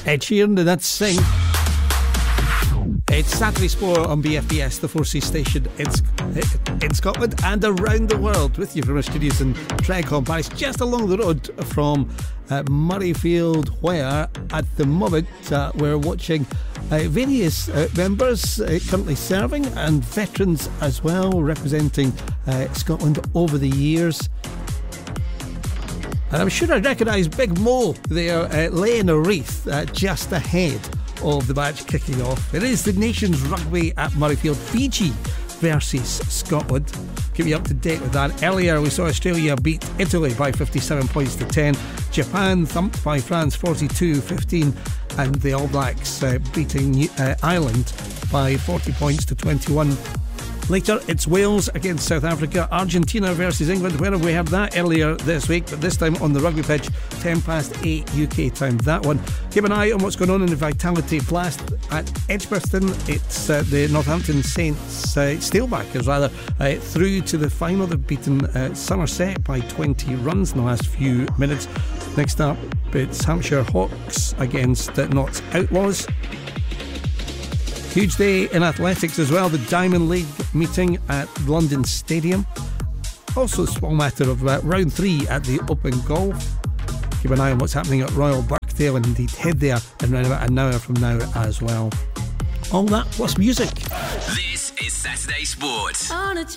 Ed Sheeran, and that's Sing. It's Saturday Sport on BFBS, the 4C station in Scotland and around the world, with you from our studios in Tregholm, Paris, just along the road from Murrayfield, where at the moment we're watching various members currently serving and veterans as well, representing Scotland over the years. And I'm sure I recognise Big Mo there laying a wreath just ahead of the match kicking off. It is the Nations Rugby at Murrayfield, Fiji versus Scotland. Keep you up to date with that. Earlier we saw Australia beat Italy by 57 points to 10. Japan thumped by France 42-15, and the All Blacks beating Ireland by 40 points to 21. Later, it's Wales against South Africa, Argentina versus England. Where have we had that earlier this week? But this time on the rugby pitch, 8:10 UK time, that one. Keep an eye on what's going on in the Vitality Blast at Edgbaston. It's the Northampton Saints Steelbackers, rather, through to the final. They've beaten Somerset by 20 runs in the last few minutes. Next up, it's Hampshire Hawks against Notts Outlaws. Huge day in athletics as well, the Diamond League meeting at London Stadium. Also a small matter of round 3 at the Open Golf. Keep an eye on what's happening at Royal Birkdale, and indeed head there in around about an hour from now as well. All that plus music. This is Saturday Sport.